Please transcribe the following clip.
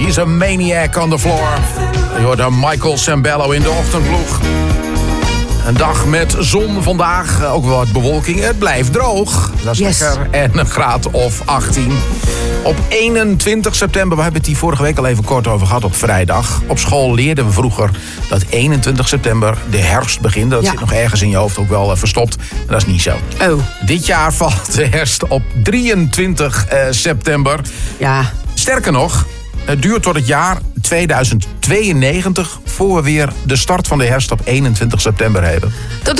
She's a maniac on the floor. Je hoort Michael Sembello in de ochtendploeg. Een dag met zon vandaag, ook wel wat bewolking. Het blijft droog, dat is lekker. En een graad of 18. Op 21 september, we hebben het hier vorige week al even kort over gehad, op vrijdag. Op school leerden we vroeger dat 21 september de herfst begint. Dat zit nog ergens in je hoofd ook wel verstopt. Maar dat is niet zo. Oh. Dit jaar valt de herfst op 23 september. Ja. Sterker nog, het duurt tot het jaar 2092 voor we weer de start van de herfst op 21 september hebben.